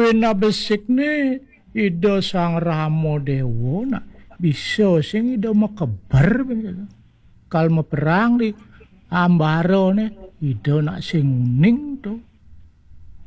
na besik ni ida sang Rama Dewa nak bisa sing ida makebar kal perang di ambaro ne ida nak sing uning tu